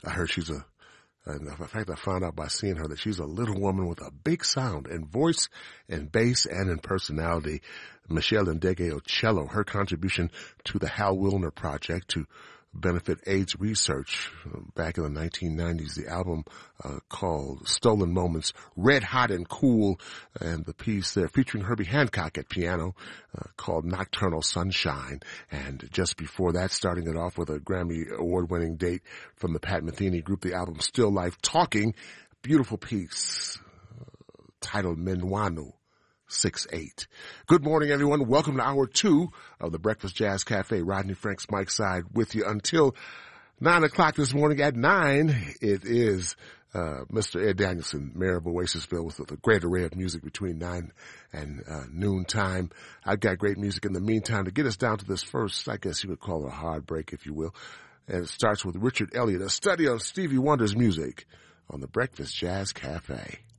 I heard in fact, I found out by seeing her that she's a little woman with a big sound in voice and bass and in personality. Michelle Ndegeocello, her contribution to the Hal Wilner Project to benefit AIDS research back in the 1990s. The album called Stolen Moments, Red Hot and Cool, and the piece there featuring Herbie Hancock at piano called Nocturnal Sunshine. And just before that, starting it off with a Grammy award-winning date from the Pat Metheny Group, the album Still Life Talking, beautiful piece titled Menwanu 6-8. Good morning, everyone. Welcome to hour 2 of the Breakfast Jazz Cafe. Rodney Franks, Mike Side with you until 9 o'clock this morning. At 9, it is Mr. Ed Danielson, Mayor of Oasisville, with a great array of music between 9 and noon time. I've got great music in the meantime to get us down to this first, I guess you would call it a hard break, if you will. And it starts with Richard Elliott, a study on Stevie Wonder's music on the Breakfast Jazz Cafe.